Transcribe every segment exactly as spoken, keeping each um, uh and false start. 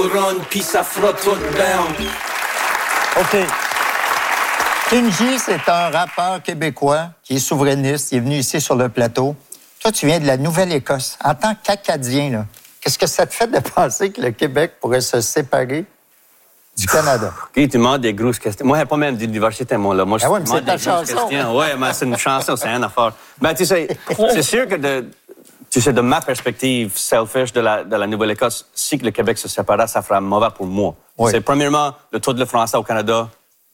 couronne, puis ça frotte tout down. OK. Kinji, c'est un rappeur québécois qui est souverainiste. Il est venu ici sur le plateau. Toi, tu viens de la Nouvelle-Écosse. En tant qu'Acadien, là, qu'est-ce que ça te fait de penser que le Québec pourrait se séparer du Canada? OK, tu demandes des grosses questions. Moi, il n'y a pas même d'université, moi. Là. Moi, je ah ouais, mais demande c'est ta des grosses chanson. questions. Oui, mais c'est une chanson, c'est une affaire. Ben, tu sais, c'est sûr que de, tu sais, de ma perspective selfish de la, de la Nouvelle-Écosse, si le Québec se séparait, ça ferait mauvais pour moi. Oui. C'est premièrement, le taux de le français au Canada,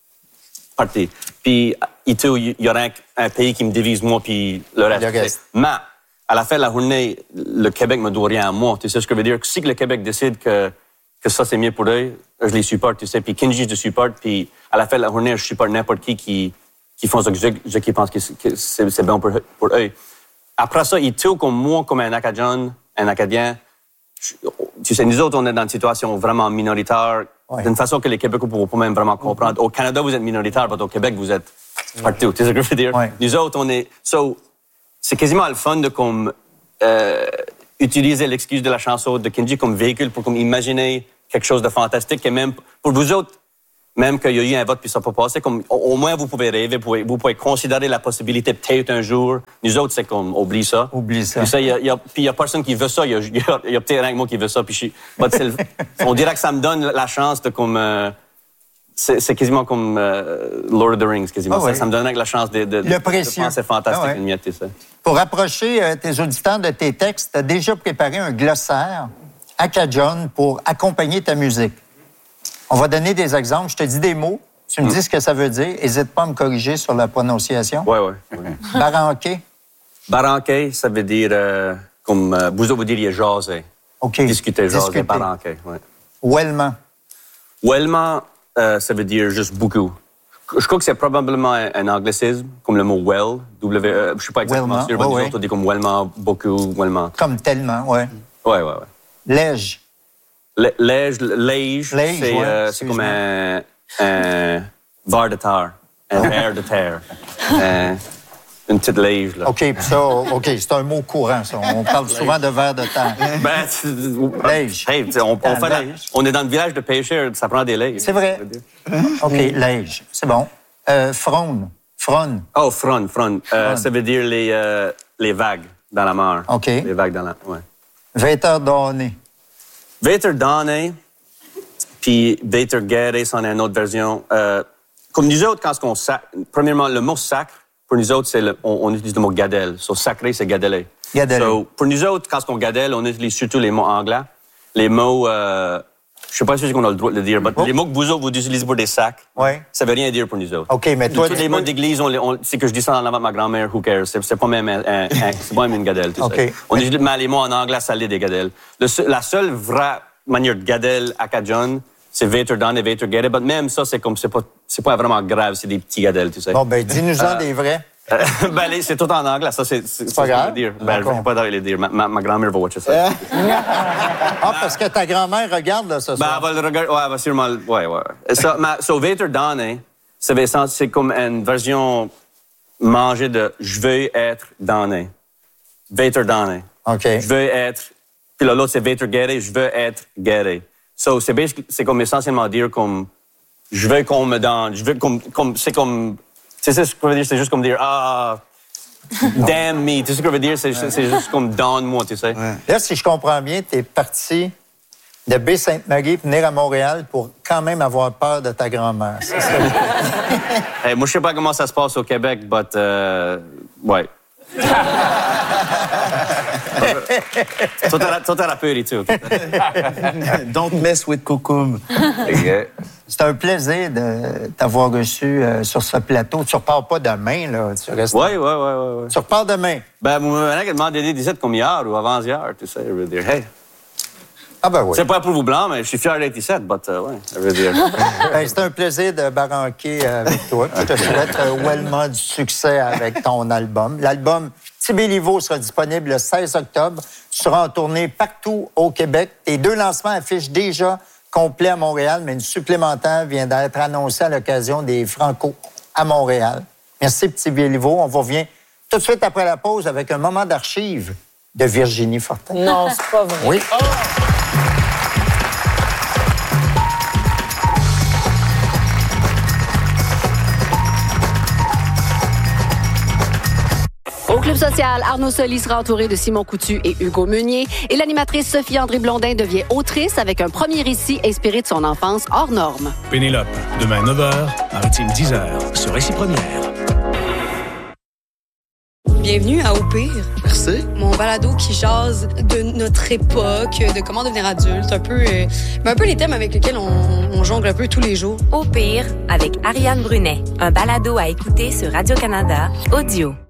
parti. Puis, il y aurait un, un pays qui me divise, moi, puis le reste. Le reste. Mais, à la fin de la journée, le Québec me doit rien à moi. Tu sais ce que je veux dire? Si le Québec décide que, que ça, c'est mieux pour eux, je les supporte, tu sais. Puis Kinji, je les supporte. Puis à la fin de la journée, je supporte n'importe qui qui, qui font ce que je, je qui pense que c'est, c'est bon pour, pour eux. Après ça, ils tuent comme moi, comme un Acadien, un Acadien. Je, tu sais, nous autres, on est dans une situation vraiment minoritaire, ouais. D'une façon que les Québécois ne pourront pas même vraiment comprendre. Mm-hmm. Au Canada, vous êtes minoritaire, mais au Québec, vous êtes partout. Tu sais ce que je veux dire? Ouais. Nous autres, on est... So, c'est quasiment le fun de comme, euh, utiliser l'excuse de la chanson de Kinji comme véhicule pour comme, imaginer quelque chose de fantastique. Et même pour vous autres, même qu'il y a eu un vote puis ça n'a pas passé, comme, au, au moins vous pouvez rêver, vous pouvez, vous pouvez considérer la possibilité peut-être un jour. Nous autres, c'est comme, oublie ça. Oublie ça. Puis il n'y a, a personne qui veut ça. Il y a, y a, y a peut-être rien que moi qui veut ça. Puis je, le, on dirait que ça me donne la chance de comme... Euh, C'est, c'est quasiment comme euh, Lord of the Rings, quasiment. Ah oui. ça, ça me donnerait la chance de, de, le précieux. de penser fantastique. Ah oui. Une miette, tu sais. Pour approcher euh, tes auditeurs de tes textes, tu as déjà préparé un glossaire acadien pour accompagner ta musique. On va donner des exemples. Je te dis des mots. Tu me mm. dis ce que ça veut dire. N'hésite pas à me corriger sur la prononciation. Oui, oui. Ouais. Baranqué. Baranqué, ça veut dire, euh, comme euh, vous vous diriez jaser. OK. Discuter, jaser, baranqué. Ouais. Ouellement. Ouellement, euh, ça veut dire juste beaucoup. Je crois que c'est probablement un, un anglicisme, comme le mot well. W, euh, je ne suis pas exactement wellment. sûr, mais Oh, nous oui. autres, on dit comme wellement, beaucoup, wellement. Comme tellement, oui. Oui, oui, oui. Lège. Le- Lège, lège, Lège, c'est, ouais, euh, c'est comme un, un ver de terre, un ver de terre. un, une petite lège, là. OK, ça, OK, c'est un mot courant, ça. On parle souvent de ver de terre. Ben, tu- Lège. Hey, tu sais, on, on, Ah, fait la- lège. on est dans le village de pêcheurs, ça prend des lèges. C'est vrai. OK, lège. C'est bon. Euh, frône. Frône. Oh, front, front. Euh, Front. ça veut dire les, euh, les vagues dans la mer. OK. Les vagues dans la... Ouais. Vêteur donné. Veter donné, puis veter guerre, c'en est une autre version. Euh, comme nous autres, quand on sac... Premièrement, le mot sacre, pour nous autres, c'est le, on, on utilise le mot gadelle. So, sacré, c'est gadelle. Gadelle. So, pour nous autres, quand on gadelle, on utilise surtout les mots anglais. Les mots... Euh, je ne sais pas si on a le droit de le dire, mais Oh. les mots que vous autres, vous utilisez pour des sacs, Ouais. ça ne veut rien dire pour nous autres. OK, mais toi, Tous tu les peux- mots d'église, on, les- on, c'est que je dis ça dans l'avant de ma grand-mère, who cares? C'est, c'est pas même, un, un- un- c'est pas même une gadelle, tu OK. sais. On utilise mais les mots en anglais, ça l'est des gadelles. Le seul- la seule vraie manière de gadelle acadienne, c'est veter donné et veter guerre. Mais même ça, c'est comme, c'est pas, c'est pas vraiment grave, c'est des petits gadelles, tu sais. Bon, ben, dis-nous-en Euh, des vrais. Euh, ben, les- c'est tout en anglais, ça, c'est, c'est, c'est pas ce que je veux grave. dire. Ben, je ne vais pas d'aller les dire. Ma, ma, ma grand-mère va watcher ça. Ah, parce que ta grand-mère regarde, là, ce Ben, soir. elle va le regarder. Ouais, elle va sûrement. le- Ouais, ouais. Ça, ma, so, veter donné, ça veut dire- c'est comme une version manger de je veux être donné. Veter donné. OK. Je veux être. Puis là, l'autre, c'est veter guerre, je veux être guerre. So, c'est, basic- c'est comme essentiellement dire comme je veux qu'on me donne. Je veux comme. comme c'est comme. C'est ça ce que je veux dire, c'est juste comme dire ah. Damn me. Tu sais ce que je veux dire? C'est, c'est juste comme donne-moi, tu sais. Là, si je comprends bien, tu es parti de Baie-Sainte-Marie pour venir à Montréal pour quand même avoir peur de ta grand-mère. C'est ça? Hey, moi, je sais pas comment ça se passe au Québec, mais euh, ouais. Toi, t'as la- toi, t'as la peur et tout. Don't mess with Kokoum. C'est un plaisir de t'avoir reçu euh, sur ce plateau. Tu repars pas demain, là. Tu restes... Ouais, ouais, ouais, ouais. ouais. Tu repars demain. Ben, moi, maintenant, qu'elle m'a demandé dix-sept comme hier ou avant-hier, tu sais, je veux dire, hey. Ah ben oui. C'est pas pour vous blanc, mais je suis fier d'être dix-sept, mais euh, ouais, je veux dire. Ben, c'est un plaisir de baranquer avec toi. Je te souhaite euh, wellement du succès avec ton album. L'album Tibéliveau sera disponible le seize octobre. Tu seras en tournée partout au Québec. Tes deux lancements affichent déjà complet à Montréal, mais une supplémentaire vient d'être annoncée à l'occasion des Franco à Montréal. Merci, Petit Béliveau. On vous revient tout de suite après la pause avec un moment d'archives de Virginie Fortin. Non, c'est pas vrai. Oui. Club social, Arnaud Soli sera entouré de Simon Coutu et Hugo Meunier. Et l'animatrice Sophie-André Blondin devient autrice avec un premier récit inspiré de son enfance hors norme. Pénélope, demain neuf heures, Maritime dix heures, sur Récit Première. Bienvenue à Au pire. Merci. Mon balado qui jase de notre époque, de comment devenir adulte, un peu, euh, ben un peu les thèmes avec lesquels on, on jongle un peu tous les jours. Au pire, avec Ariane Brunet, un balado à écouter sur Radio-Canada, audio.